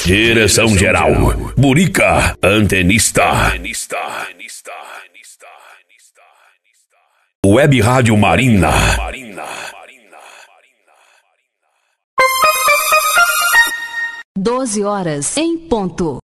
Direção geral, Burica, antenista. Web Rádio Marina. 12 horas em ponto.